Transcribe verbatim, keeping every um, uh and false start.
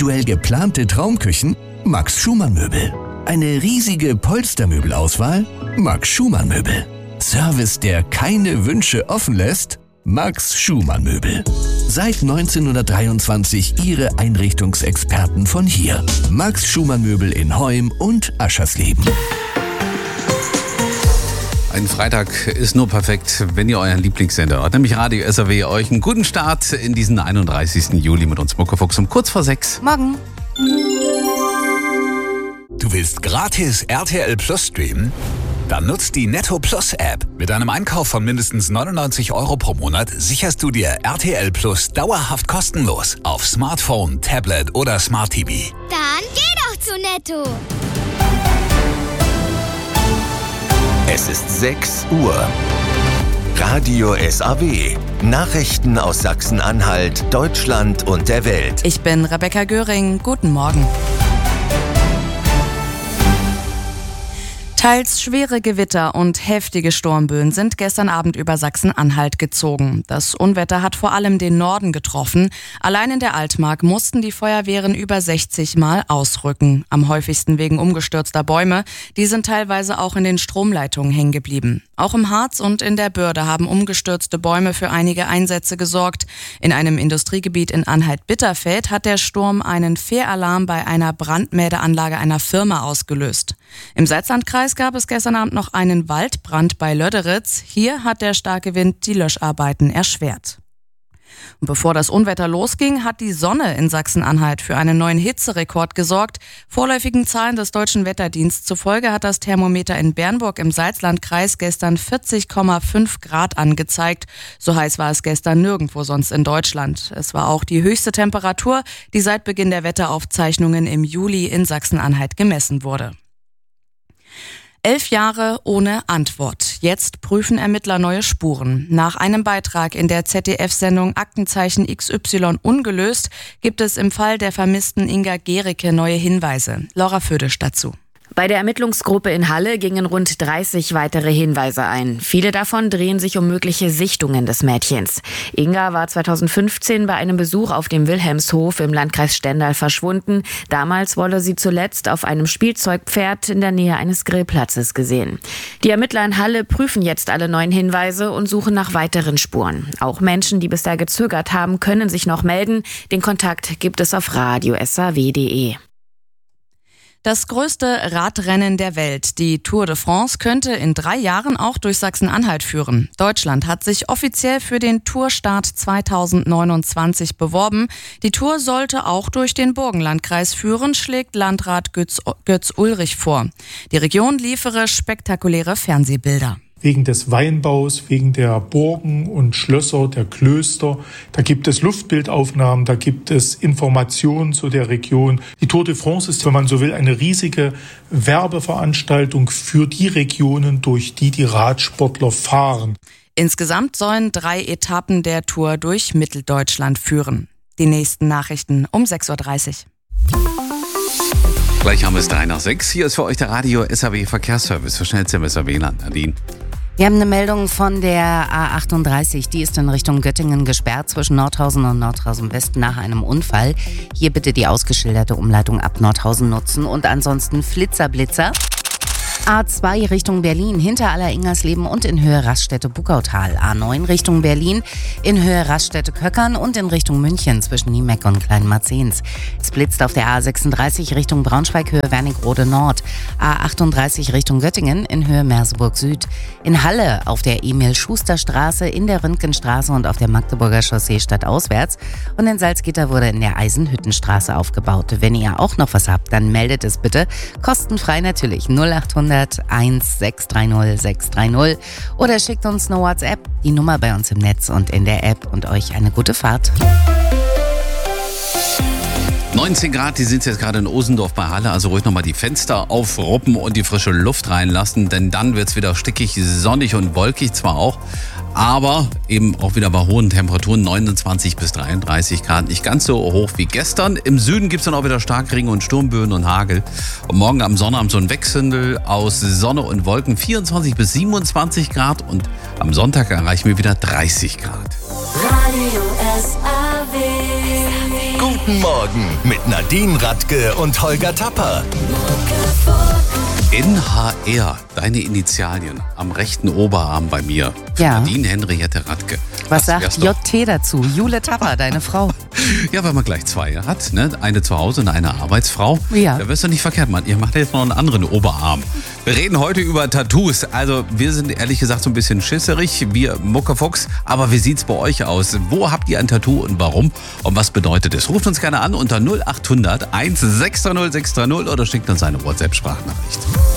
individuell geplante Traumküchen? Max Schumann Möbel. Eine riesige Polstermöbelauswahl? Max Schumann Möbel. Service, der keine Wünsche offen lässt? Max Schumann Möbel. Seit neunzehnhundertdreiundzwanzig Ihre Einrichtungsexperten von hier. Max Schumann Möbel in Heum und Aschersleben. Ein Freitag ist nur perfekt, wenn ihr euren Lieblingssender hört, nämlich Radio S R W. Euch einen guten Start in diesen einunddreißigsten Juli mit uns Muckefuchs um kurz vor sechs. Morgen. Du willst gratis R T L Plus streamen? Dann nutzt die Netto Plus App. Mit einem Einkauf von mindestens neunundneunzig Euro pro Monat sicherst du dir R T L Plus dauerhaft kostenlos auf Smartphone, Tablet oder Smart T V. Dann geh doch zu Netto. Es ist sechs Uhr. Radio S R W. Nachrichten aus Sachsen-Anhalt, Deutschland und der Welt. Ich bin Rebecca Göring. Guten Morgen. Teils schwere Gewitter und heftige Sturmböen sind gestern Abend über Sachsen-Anhalt gezogen. Das Unwetter hat vor allem den Norden getroffen. Allein in der Altmark mussten die Feuerwehren über sechzig Mal ausrücken. Am häufigsten wegen umgestürzter Bäume. Die sind teilweise auch in den Stromleitungen hängen geblieben. Auch im Harz und in der Börde haben umgestürzte Bäume für einige Einsätze gesorgt. In einem Industriegebiet in Anhalt-Bitterfeld hat der Sturm einen Fehlalarm bei einer Brandmeldeanlage einer Firma ausgelöst. Im Salzlandkreis gab es gestern Abend noch einen Waldbrand bei Löderitz. Hier hat der starke Wind die Löscharbeiten erschwert. Und bevor das Unwetter losging, hat die Sonne in Sachsen-Anhalt für einen neuen Hitzerekord gesorgt. Vorläufigen Zahlen des Deutschen Wetterdienstes zufolge hat das Thermometer in Bernburg im Salzlandkreis gestern vierzig Komma fünf Grad angezeigt. So heiß war es gestern nirgendwo sonst in Deutschland. Es war auch die höchste Temperatur, die seit Beginn der Wetteraufzeichnungen im Juli in Sachsen-Anhalt gemessen wurde. Elf Jahre ohne Antwort. Jetzt prüfen Ermittler neue Spuren. Nach einem Beitrag in der Z D F-Sendung Aktenzeichen X Y ungelöst gibt es im Fall der vermissten Inga Gericke neue Hinweise. Laura Födisch dazu. Bei der Ermittlungsgruppe in Halle gingen rund dreißig weitere Hinweise ein. Viele davon drehen sich um mögliche Sichtungen des Mädchens. Inga war zweitausendfünfzehn bei einem Besuch auf dem Wilhelmshof im Landkreis Stendal verschwunden. Damals wurde sie zuletzt auf einem Spielzeugpferd in der Nähe eines Grillplatzes gesehen. Die Ermittler in Halle prüfen jetzt alle neuen Hinweise und suchen nach weiteren Spuren. Auch Menschen, die bisher gezögert haben, können sich noch melden. Den Kontakt gibt es auf radio s r w punkt d e. Das größte Radrennen der Welt, die Tour de France, könnte in drei Jahren auch durch Sachsen-Anhalt führen. Deutschland hat sich offiziell für den Tourstart zweitausendneunundzwanzig beworben. Die Tour sollte auch durch den Burgenlandkreis führen, schlägt Landrat Götz, Götz Ulrich vor. Die Region liefere spektakuläre Fernsehbilder. Wegen des Weinbaus, wegen der Burgen und Schlösser, der Klöster. Da gibt es Luftbildaufnahmen, da gibt es Informationen zu der Region. Die Tour de France ist, wenn man so will, eine riesige Werbeveranstaltung für die Regionen, durch die die Radsportler fahren. Insgesamt sollen drei Etappen der Tour durch Mitteldeutschland führen. Die nächsten Nachrichten um sechs Uhr dreißig. Gleich haben wir es drei nach sechs. Hier ist für euch der Radio S R W Verkehrsservice für schnellste im S R W-Land. Nadine. Wir haben eine Meldung von der A achtunddreißig. Die ist in Richtung Göttingen gesperrt zwischen Nordhausen und Nordhausen West nach einem Unfall. Hier bitte die ausgeschilderte Umleitung ab Nordhausen nutzen und ansonsten Flitzerblitzer. A zwei Richtung Berlin, hinter Aller-Ingersleben und in Höhe Raststätte-Buckautal. A neun Richtung Berlin, in Höhe Raststätte-Köckern und in Richtung München zwischen Niemeck und Kleinmarzens. Es blitzt auf der A sechsunddreißig Richtung Braunschweig, Höhe Wernigerode Nord. A achtunddreißig Richtung Göttingen, in Höhe Merseburg Süd. In Halle auf der Emil-Schuster-Straße, in der Röntgenstraße und auf der Magdeburger Chaussee stadtauswärts. Und in Salzgitter wurde in der Eisenhüttenstraße aufgebaut. Wenn ihr auch noch was habt, dann meldet es bitte. Kostenfrei natürlich. null achthundert eins sechs drei null sechs drei null oder schickt uns eine WhatsApp, die Nummer bei uns im Netz und in der App, und euch eine gute Fahrt. neunzehn Grad, die sind jetzt gerade in Osendorf bei Halle, also ruhig nochmal die Fenster aufruppen und die frische Luft reinlassen, denn dann wird es wieder stickig, sonnig und wolkig zwar auch, aber eben auch wieder bei hohen Temperaturen, neunundzwanzig bis dreiunddreißig Grad, nicht ganz so hoch wie gestern. Im Süden gibt es dann auch wieder Starkregen und Sturmböen und Hagel. Und morgen am Sonnabend so ein Wechsel aus Sonne und Wolken, vierundzwanzig bis siebenundzwanzig Grad, und am Sonntag erreichen wir wieder dreißig Grad. Radio S R W. Guten Guten Morgen mit Nadine Radke und Holger Tapper. N H R, deine Initialien am rechten Oberarm bei mir. Ja. Nadine Henriette Radke. Was Das sagt wär's J doch. T dazu? Jule Tapper, deine Frau. Ja, weil man gleich zwei hat, ne? Eine zu Hause und eine Arbeitsfrau. Ja. Da wirst du nicht verkehrt machen. Ihr macht jetzt noch einen anderen Oberarm. Wir reden heute über Tattoos. Also wir sind ehrlich gesagt so ein bisschen schisserig, wir Muckefuchs. Aber wie sieht's bei euch aus? Wo habt ihr ein Tattoo und warum? Und was bedeutet es? Ruft uns gerne an unter null acht hundert eins sechs null sechs drei null oder schickt uns eine WhatsApp-Sprachnachricht.